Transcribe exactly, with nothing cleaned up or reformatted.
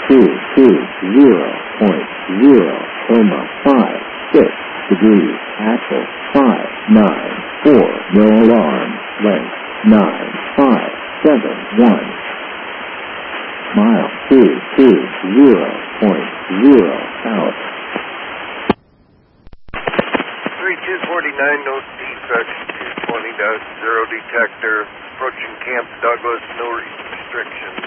two two zero point zero comma five six degrees. Axle five nine four. No alarm. Length nine five seven one. Mile two two zero point zero out. three two forty-nine, no defects, two twenty dash zero detector, approaching Camp Douglas, no restrictions.